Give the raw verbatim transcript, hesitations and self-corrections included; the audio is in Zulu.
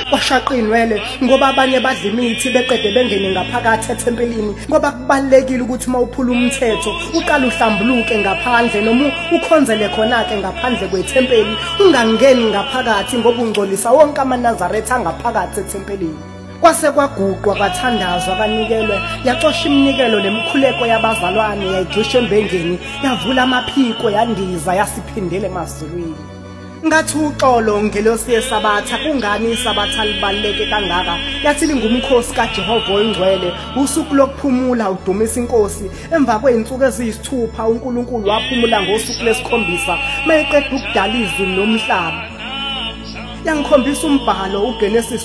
kwashaqa inwele ngoba abanye badla imithi beqede bengene ngaphakathi ethempelini ngoba kubalekile ukuthi mawuphula umthetho uqala uhlambuluke ngaphandle noma ukhonzele khona ke ngaphandle kwethempeli ungangeni ngaphakathi ngoba ungcolisa wonke amaNazaretha angaphakathi ethempelini. Kwase kwaguqwa kwathandazwa kanikelwe yaxosha iminikelo lemkhuleko yabazalwane yayigcishe embengeni yavula amaphiko yandiza yasiphindele emazulwini. Ngathi uxolo ngelosi yesabatha kungani isabatha libaleke kangaka yathi lingumkhosi kaJehova oyingcwele usuku lokuphumula udumisa inkosi emva kweinsuku eziyisithupha uNkulunkulu waphumula ngosuku lesikhombisa mayeqeda ukudala izulu nomhlaba. Yangikhombisa umbhalo uGenesis